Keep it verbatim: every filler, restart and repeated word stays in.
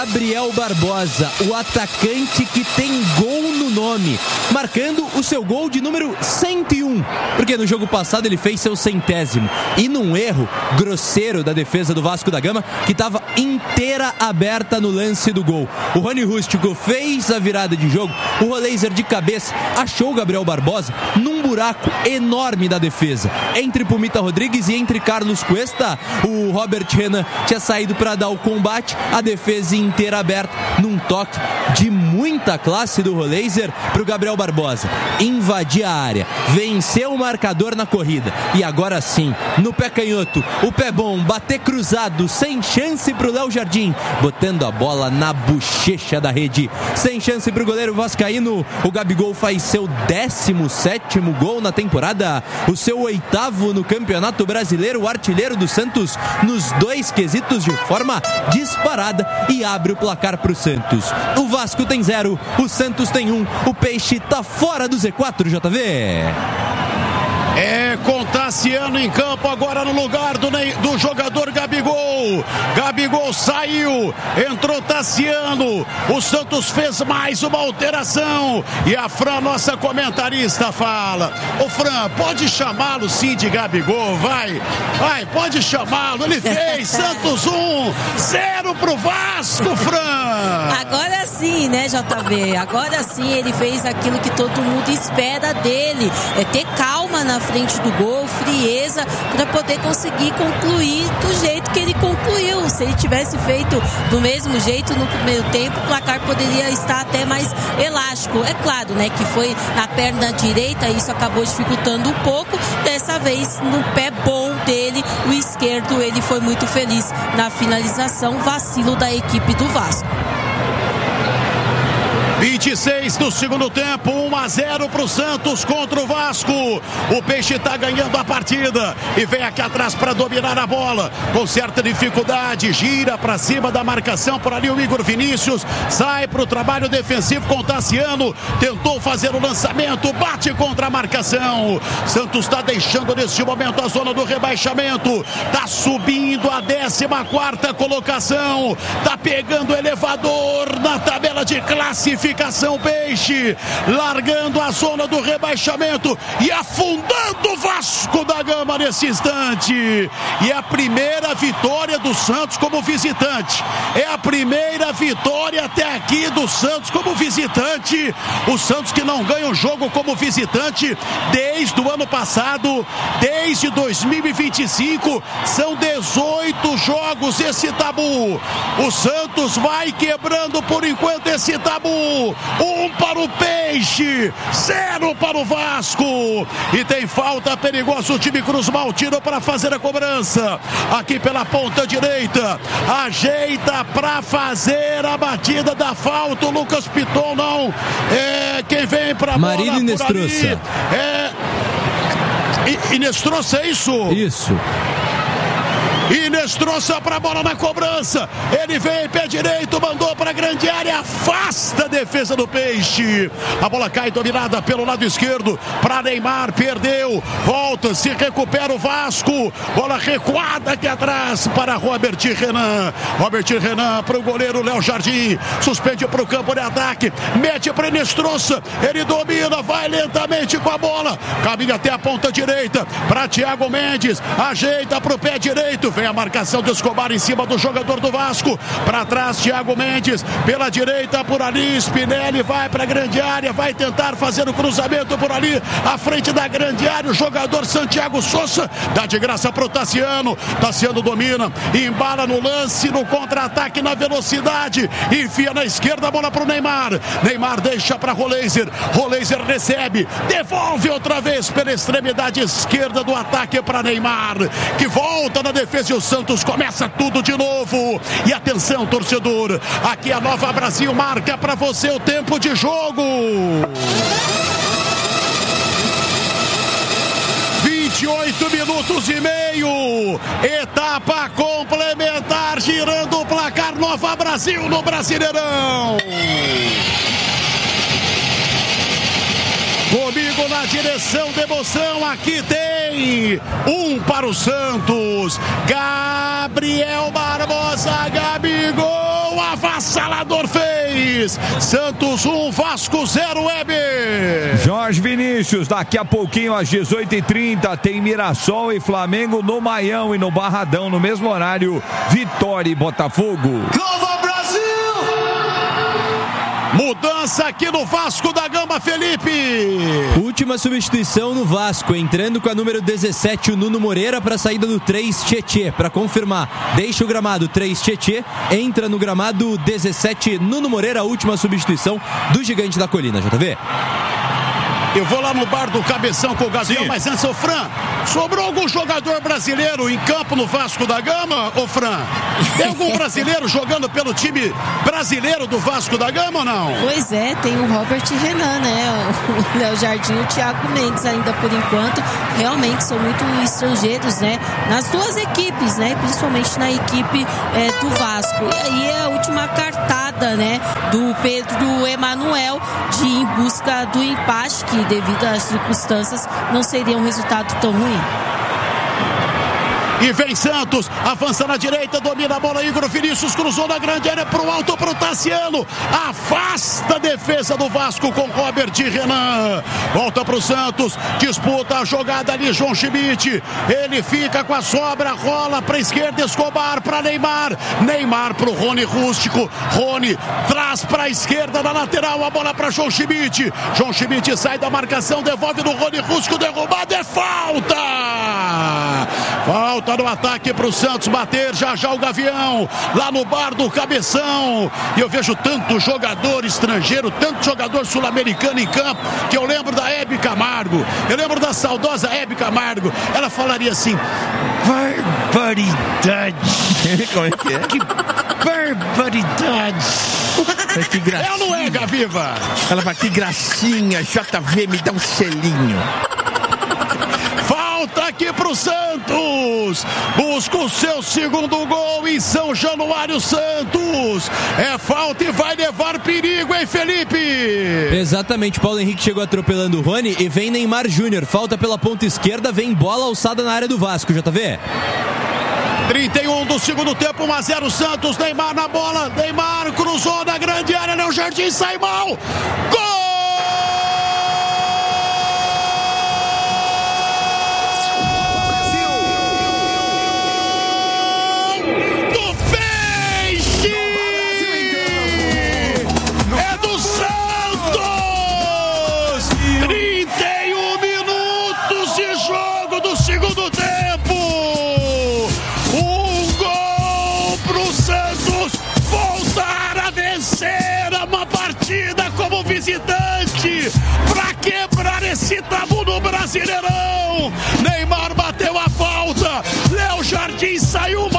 Gabriel Barbosa, o atacante que tem gol no nome, marcando o seu gol de número cento e um, porque no jogo passado ele fez seu centésimo, e num erro grosseiro da defesa do Vasco da Gama, que estava inteira aberta no lance do gol. O Rony Rústico fez a virada de jogo, o Roleiser de cabeça achou o Gabriel Barbosa num buraco enorme da defesa, entre Pumita Rodrigues e entre Carlos Cuesta. O Robert Renan tinha saído para dar o combate, a defesa inteira aberta, num toque de muita classe do Roleiser para o Gabriel Barbosa invadir a área, vencer o marcador na corrida, e agora sim, no pé canhoto, o pé bom, bater cruzado, sem chance para o Léo Jardim, botando a bola na bochecha da rede, sem chance para o goleiro vascaíno. O Gabigol faz seu décimo sétimo gol na temporada, o seu oitavo no Campeonato Brasileiro, o artilheiro do Santos nos dois quesitos de forma disparada, e abre o placar para o Santos. O Vasco tem zero, o Santos tem um, o Peixe tá fora do Z quatro, J V. É com Tassiano em campo agora no lugar do, do jogador Gabigol. Gabigol saiu, entrou Tassiano. O Santos fez mais uma alteração. E a Fran, nossa comentarista, fala: ô Fran, pode chamá-lo sim de Gabigol, vai. Vai, pode chamá-lo. Ele fez. Santos um, zero pro Vasco, Fran. Agora sim, né, J V? Agora sim ele fez aquilo que todo mundo espera dele. É ter calma na frente do gol, frieza, para poder conseguir concluir do jeito que ele concluiu. Se ele tivesse feito do mesmo jeito no primeiro tempo, o placar poderia estar até mais elástico. É claro, né, que foi na perna direita, isso acabou dificultando um pouco. Dessa vez, no pé bom dele, o esquerdo, ele foi muito feliz na finalização. Vacilo da equipe do Vasco. vinte e seis do segundo tempo, um a zero para o Santos contra o Vasco. O Peixe está ganhando a partida e vem aqui atrás para dominar a bola com certa dificuldade, gira para cima da marcação por ali o Igor Vinícius, sai para o trabalho defensivo com o Tassiano, tentou fazer o lançamento, bate contra a marcação. Santos está deixando neste momento a zona do rebaixamento, está subindo a décima quarta colocação, está pegando o elevador na tabela de classificação. Peixe largando a zona do rebaixamento e afundando o Vasco da Gama nesse instante. E é a primeira vitória do Santos como visitante. É a primeira vitória até aqui do Santos como visitante. O Santos que não ganha um jogo como visitante desde o ano passado, desde dois mil e vinte e cinco. São dezoito jogos esse tabu. O Santos vai quebrando por enquanto esse tabu. Um para o Peixe, zero para o Vasco. E tem falta perigosa o time Cruz Maltino para fazer a cobrança. Aqui pela ponta direita, ajeita para fazer a batida da falta. O Lucas Piton não. É quem vem para a bola. Marília Inestrosa. É Inestrosa, é isso? Isso. Inestrosa para a bola na cobrança. Ele vem, pé direito, mandou para a grande área, afasta a defesa do Peixe. A bola cai dominada pelo lado esquerdo para Neymar, perdeu, volta, se recupera o Vasco. Bola recuada aqui atrás para Robert Renan. Robert Renan para o goleiro Léo Jardim. Suspende para o campo de ataque, mete para Inestrosa. Ele domina, vai lentamente com a bola. Caminha até a ponta direita para Thiago Mendes. Ajeita para o pé direito. Vem a marcação do Escobar em cima do jogador do Vasco. Para trás, Thiago Mendes. Pela direita, por ali, Spinelli vai para a grande área. Vai tentar fazer o cruzamento por ali. À frente da grande área, o jogador Santiago Sousa. Dá de graça para o Tassiano. Tassiano domina. Embala no lance, no contra-ataque, na velocidade. Enfia na esquerda a bola para o Neymar. Neymar deixa para Roleiser. Roleiser recebe. Devolve outra vez pela extremidade esquerda do ataque para Neymar. Que volta na defesa. O Santos começa tudo de novo. E atenção, torcedor, aqui a Nova Brasil marca para você o tempo de jogo. vinte e oito minutos e meio. Etapa complementar, girando o placar. Nova Brasil no Brasileirão. Comigo na direção de emoção, aqui tem um para o Santos. Gabriel Barbosa, Gabigol, avassalador fez. Santos um, Vasco zero, Weber. Jorge Vinícius, daqui a pouquinho às dezoito e trinta tem Mirassol e Flamengo no Maião e no Barradão, no mesmo horário, Vitória e Botafogo. Mudança aqui no Vasco da Gama, Felipe. Última substituição no Vasco, entrando com a número dezessete, o Nuno Moreira, para a saída do três, Tietê. Para confirmar, deixa o gramado três, Tietê, entra no gramado dezessete, Nuno Moreira, a última substituição do Gigante da Colina, J V. Eu vou lá no bar do Cabeção com o Gabriel, mas antes, ô Fran, sobrou algum jogador brasileiro em campo no Vasco da Gama, ô Fran? Tem algum brasileiro jogando pelo time brasileiro do Vasco da Gama ou não? Pois é, tem o Robert Renan, né? O Léo Jardim e o Thiago Mendes ainda por enquanto. Realmente são muito estrangeiros, né? Nas duas equipes, né? Principalmente na equipe é, do Vasco. E aí é a última cartada, né? Do Pedro Emanuel de ir em busca do empate, que devido às circunstâncias não seria um resultado tão ruim. E vem Santos, avança na direita, domina a bola, Igor Vinícius cruzou na grande área pro alto pro Tassiano, afasta a defesa do Vasco com Robert Renan, volta pro Santos, disputa a jogada ali, João Schmidt, ele fica com a sobra, rola pra esquerda, Escobar pra Neymar, Neymar pro Rony Rústico, Rony traz pra esquerda na lateral, a bola pra João Schmidt, João Schmidt sai da marcação, devolve no Rony Rústico, derrubado, é falta! Falta no ataque para o Santos bater, já já o Gavião, lá no bar do Cabeção. E eu vejo tanto jogador estrangeiro, tanto jogador sul-americano em campo, que eu lembro da Hebe Camargo, eu lembro da saudosa Hebe Camargo. Ela falaria assim: barbaridade. Como é que é? Que barbaridade. Que gracinha. Ela não é, Gaviva? Ela fala, que gracinha, J V, me dá um selinho. Falta aqui pro Santos, busca o seu segundo gol em São Januário. Santos, é falta e vai levar perigo, hein, Felipe? Exatamente, Paulo Henrique chegou atropelando o Rony e vem Neymar Júnior, falta pela ponta esquerda, vem bola alçada na área do Vasco, J V. trinta e um do segundo tempo, um a zero Santos, Neymar na bola, Neymar cruzou na grande área, Léo Jardim sai mal, gol! Visitante para quebrar esse tabu no Brasileirão. Neymar bateu a falta, Léo Jardim saiu